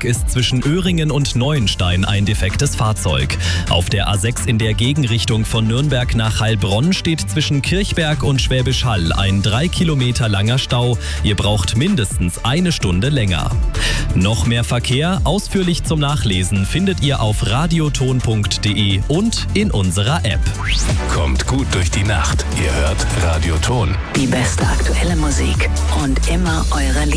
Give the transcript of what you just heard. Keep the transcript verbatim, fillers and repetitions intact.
Tag ist zwischen Öhringen und Neuenstein ein defektes Fahrzeug. Auf der A sechs in der Gegenrichtung von Nürnberg nach Heilbronn steht zwischen Kirchberg und Schwäbisch Hall ein drei Kilometer langer Stau. Ihr braucht mindestens eine Stunde länger. Noch mehr Verkehr, ausführlich zum Nachlesen, findet ihr auf radioton punkt de und in unserer App. Kommt gut durch die Nacht. Ihr hört Radioton. Die beste aktuelle Musik und immer eure